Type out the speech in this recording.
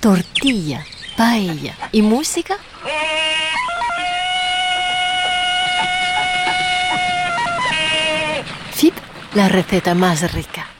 tortilla, paella y música. FIP, la receta más rica.